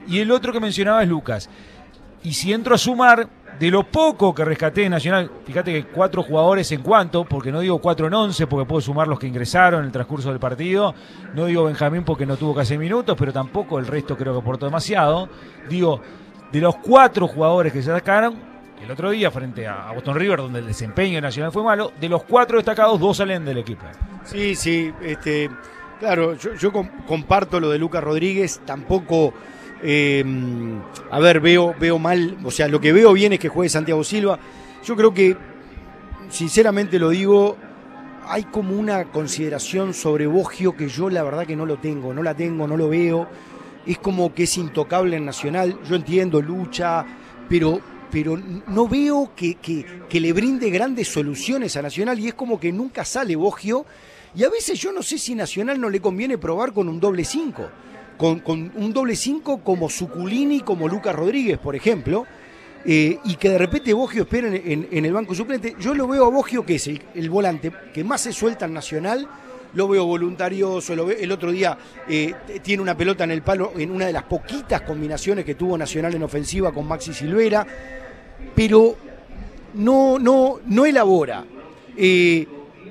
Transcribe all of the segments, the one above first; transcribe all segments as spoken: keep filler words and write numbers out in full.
Y el otro que mencionaba es Lucas. Y si entro a sumar, de lo poco que rescaté de Nacional, fíjate que cuatro jugadores en cuanto, porque no digo cuatro en once, porque puedo sumar los que ingresaron en el transcurso del partido, no digo Benjamín porque no tuvo casi minutos, pero tampoco el resto creo que aportó demasiado. Digo, de los cuatro jugadores que se sacaron, el otro día frente a Boston River, donde el desempeño de Nacional fue malo, de los cuatro destacados, dos salen del equipo. Sí, sí, este, claro, yo, yo comparto lo de Lucas Rodríguez, tampoco... Eh, a ver, veo, veo mal, o sea, lo que veo bien es que juegue Santiago Silva. Yo creo que, sinceramente lo digo, hay como una consideración sobre Boggio que yo la verdad que no lo tengo, no la tengo, no lo veo. Es como que es intocable en Nacional. Yo entiendo, lucha, pero, pero no veo que, que, que le brinde grandes soluciones a Nacional y es como que nunca sale Boggio. Y a veces yo no sé si Nacional no le conviene probar con un doble cinco. Con, con un doble cinco como Zuculini, como Lucas Rodríguez, por ejemplo, eh, y que de repente Boggio espera en, en, en el banco suplente. Yo lo veo a Boggio, que es el, el volante que más se suelta en Nacional, lo veo voluntarioso, lo veo, el otro día eh, tiene una pelota en el palo en una de las poquitas combinaciones que tuvo Nacional en ofensiva con Maxi Silvera, pero no, no, no elabora, eh,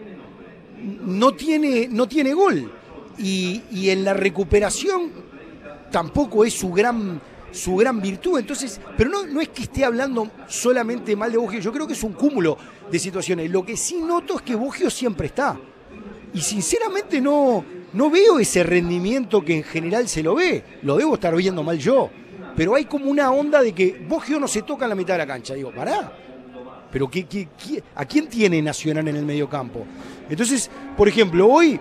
no tiene, no tiene gol. Y, y en la recuperación tampoco es su gran, su gran virtud. Entonces, pero no, no es que esté hablando solamente mal de Boggio, yo creo que es un cúmulo de situaciones. Lo que sí noto es que Boggio siempre está. Y sinceramente no, no veo ese rendimiento que en general se lo ve. Lo debo estar viendo mal yo. Pero hay como una onda de que Boggio no se toca en la mitad de la cancha. Digo, pará. Pero ¿qué, qué, qué, ¿a quién tiene Nacional en el mediocampo? Entonces, por ejemplo, hoy...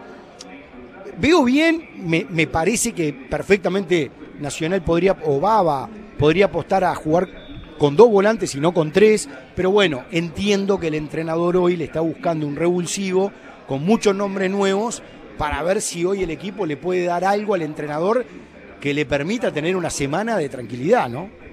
Veo bien, me, me parece que perfectamente Nacional podría, o Baba, podría apostar a jugar con dos volantes y no con tres, pero bueno, entiendo que el entrenador hoy le está buscando un revulsivo con muchos nombres nuevos para ver si hoy el equipo le puede dar algo al entrenador que le permita tener una semana de tranquilidad, ¿no?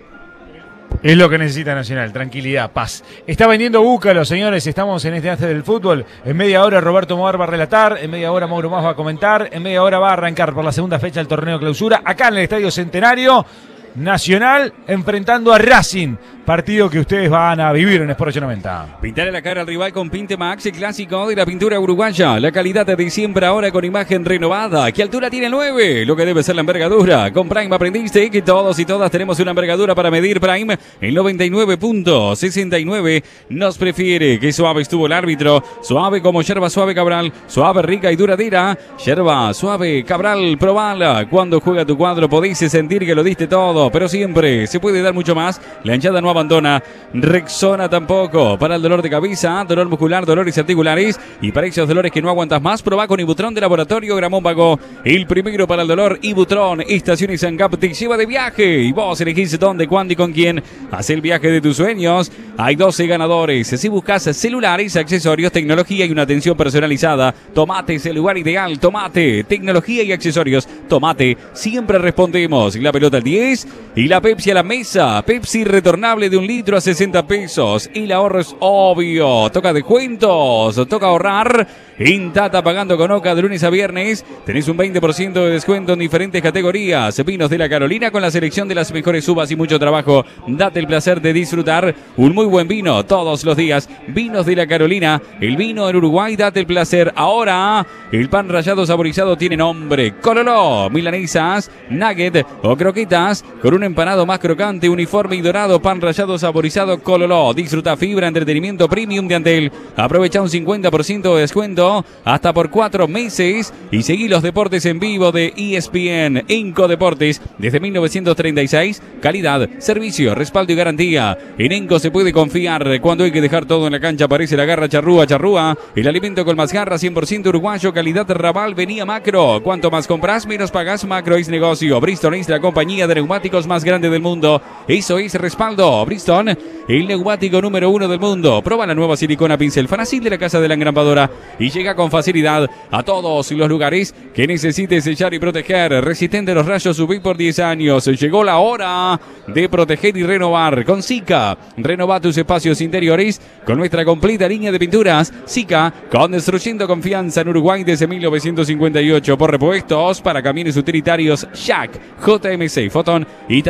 Es lo que necesita Nacional, tranquilidad, paz. Está vendiendo Búcalo, señores, estamos en este Arte del Fútbol. En media hora Roberto Moar va a relatar, en media hora Mauro Más va a comentar, en media hora va a arrancar por la segunda fecha del torneo Clausura, acá en el Estadio Centenario, Nacional enfrentando a Racing, partido que ustedes van a vivir en Sport ochocientos noventa. Pintarle la cara al rival con Pinte Max, el clásico de la pintura uruguaya. La calidad de siempre ahora con imagen renovada. ¿Qué altura tiene el nueve? Lo que debe ser la envergadura. Con Prime aprendiste que todos y todas tenemos una envergadura para medir. Prime el noventa y nueve punto sesenta y nueve nos prefiere. Qué suave estuvo el árbitro. Suave como yerba suave Cabral. Suave, rica y duradera. Yerba suave Cabral, probala. Cuando juega tu cuadro podéis sentir que lo diste todo, pero siempre se puede dar mucho más. La hinchada no abandona. Rexona tampoco. Para el dolor de cabeza, dolor muscular, dolores articulares y para esos dolores que no aguantas más, probá con Ibutrón de Laboratorio Gramón Vago. El primero para el dolor, Ibutrón. Estaciones ANCAP te lleva de viaje y vos elegís dónde, cuándo y con quién. Haz el viaje de tus sueños. Hay doce ganadores. Si buscas celulares, accesorios, tecnología y una atención personalizada, Tomate es el lugar ideal. Tomate, tecnología y accesorios. Tomate, siempre respondemos. La pelota al diez y la Pepsi a la mesa. Pepsi retornable de un litro a sesenta pesos. Y el ahorro es obvio. Toca descuentos, toca ahorrar. En Tata pagando con Oca de lunes a viernes. Tenés un veinte por ciento de descuento en diferentes categorías. Vinos de la Carolina con la selección de las mejores uvas y mucho trabajo. Date el placer de disfrutar un muy buen vino todos los días. Vinos de la Carolina, el vino en Uruguay, date el placer. Ahora, el pan rallado saborizado tiene nombre. Cololó, milanesas, nugget o croquetas con un empanado más crocante, uniforme y dorado. Pan rallado saborizado Cololó. Disfruta fibra, entretenimiento premium de Antel. Aprovecha un cincuenta por ciento de descuento hasta por cuatro meses y seguí los deportes en vivo de E S P N. Enco Deportes desde mil novecientos treinta y seis. Calidad, servicio, respaldo y garantía. En Enco se puede confiar. Cuando hay que dejar todo en la cancha aparece la garra charrúa charrúa. El alimento con más garra, cien por ciento uruguayo, calidad Raval. Venía Macro. Cuanto más compras, menos pagas. Macro es negocio. Bristol es la compañía de neumáticos más grande del mundo. Eso es respaldo. Bristol, el neumático número uno del mundo. Proba la nueva silicona pincel fácil de la casa de la engrampadora y llega con facilidad a todos los lugares que necesites sellar y proteger. Resistente a los rayos U V por diez años. Llegó la hora de proteger y renovar con Sika. Renova tus espacios interiores con nuestra completa línea de pinturas. Sika, construyendo confianza en Uruguay desde mil novecientos cincuenta y ocho. Por repuestos para camiones utilitarios Jack, J M C, Photon y